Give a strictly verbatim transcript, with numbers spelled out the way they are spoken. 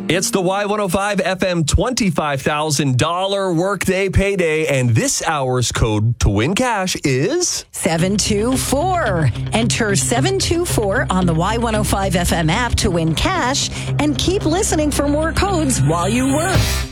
It's the Y one oh five F M twenty-five thousand dollars workday payday, and this hour's code to win cash is seven two four. Enter seven two four on the Y one oh five F M app to win cash, and keep listening for more codes while you work.